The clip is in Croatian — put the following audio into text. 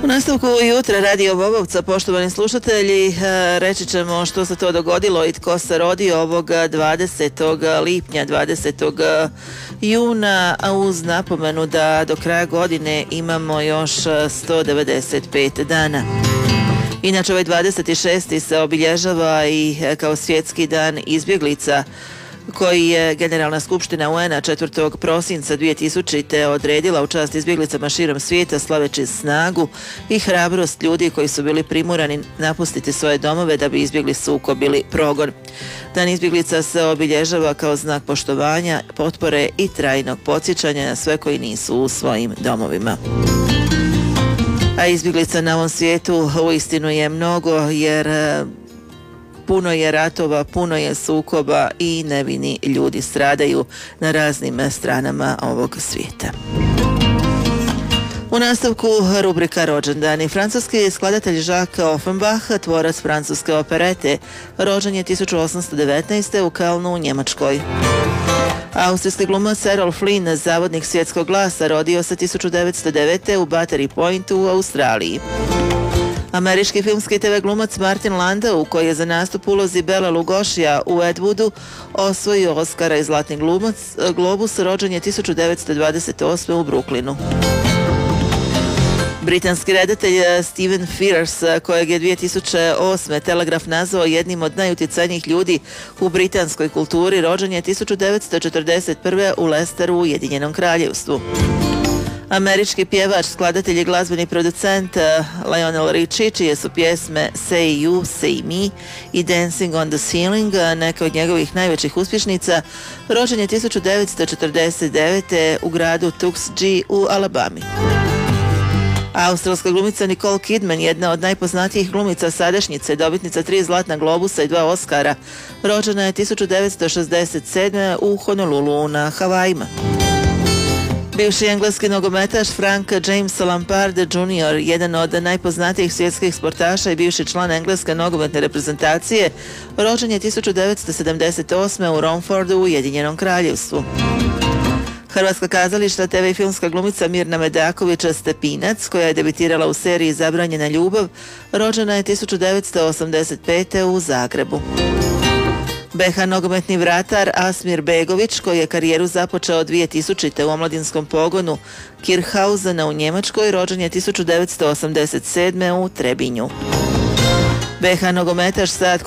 Nastavku jutra Radio Bobovca, poštovani slušatelji, reći ćemo što se to dogodilo i tko se rodio ovog 20. lipnja, 20. juna, a uz napomenu da do kraja godine imamo još 195 dana. Inače, ovaj 26. se obilježava i kao svjetski dan izbjeglica, koji je Generalna skupština UN-a 4. prosinca 2000. odredila u čast izbjeglicama širom svijeta, slaveći snagu i hrabrost ljudi koji su bili primorani napustiti svoje domove da bi izbjegli sukob ili progon. Dan izbjeglica se obilježava kao znak poštovanja, potpore i trajnog podsjećanja na sve koji nisu u svojim domovima. A izbjeglica na ovom svijetu uistinu je mnogo, jer puno je ratova, puno je sukoba i nevini ljudi stradaju na raznim stranama ovog svijeta. U nastavku rubrika Rođendani. Francuski skladatelj Jacques Offenbach, tvorac francuske operete, rođen je 1819. u Kölnu u Njemačkoj. Austrijski glumac Errol Flynn, zavodnik Svjetskog glasa, rodio se 1909. u Battery Pointu u Australiji. Američki filmski i TV glumac Martin Landau, koji je za nastup ulozi Bela Lugosija u Ed Woodu osvojio Oscara i Zlatni globus, rođen je 1928. u Brooklynu. Britanski redatelj Stephen Frears, kojeg je 2008. Telegraf nazvao jednim od najutjecajnijih ljudi u britanskoj kulturi, rođen je 1941. u Leicesteru u Ujedinjenom Kraljevstvu. Američki pjevač, skladatelj i glazbeni producent Lionel Richie, čije su pjesme Say You, Say Me i Dancing on the Ceiling neke od njegovih najvećih uspješnica, rođen je 1949. u gradu Tuskegee u Alabami. Australska glumica Nicole Kidman, jedna od najpoznatijih glumica sadašnjice, dobitnica 3 Zlatna globusa i 2 Oscara, rođena je 1967. u Honolulu na Havajima. Bivši engleski nogometaš Frank James Lampard Jr., jedan od najpoznatijih svjetskih sportaša i bivši član engleske nogometne reprezentacije, rođen je 1978. u Romfordu u Ujedinjenom Kraljevstvu. Hrvatska kazališna, TV i filmska glumica Mirna Medaković Stepinac, koja je debitirala u seriji Zabranjena ljubav, rođena je 1985. u Zagrebu. BH nogometni vratar Asmir Begović, koji je karijeru započeo 2000. u omladinskom pogonu Kirchausena u Njemačkoj, rođen je 1987. u Trebinju. BH nogometaš Sad